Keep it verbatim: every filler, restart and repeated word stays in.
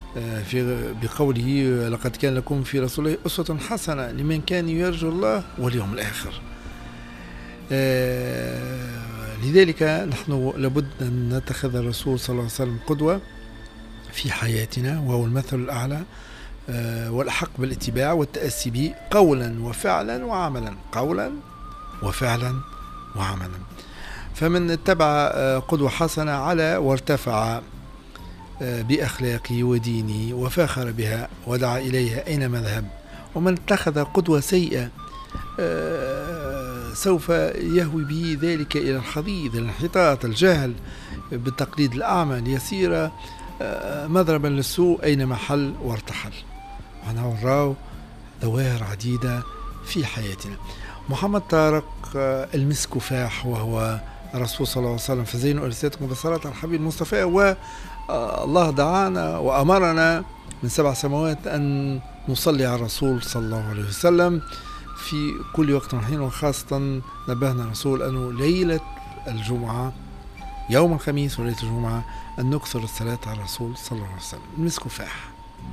في بقوله لقد كان لكم في رسول الله أسوة حسنة لمن كان يرجو الله واليوم الآخر. لذلك نحن لابد أن نتخذ الرسول صلى الله عليه وسلم قدوة في حياتنا، وهو المثل الأعلى والأحق بالاتباع والتأسي به قولا وفعلا وعملا، قولا وفعلا وعملا. فمن اتبع قدوة حسنة على وارتفع بأخلاقه ودينه وفاخر بها ودعا إليها أينما ذهب. ومن اتخذ قدوة سيئة سوف يهوي به ذلك إلى الحضيض، الانحطاط، الجهل بالتقليد الأعمى ليصير مضربا للسوء أينما حل وارتحل. وأنا وراو ظواهر عديدة في حياتنا. محمد طارق المسك فاح، وهو الرسول صلى الله عليه وسلم فزين أرسلتكم بالصلاة على الحبيب المصطفى. والله دعانا وأمرنا من سبع سماوات أن نصلي على الرسول صلى الله عليه وسلم في كل وقت وحين، وخاصة نبهنا الرسول أنه ليلة الجمعة يوم الخميس وليلة الجمعة أن نكثر الصلاة على الرسول صلى الله عليه وسلم. المسك فاح.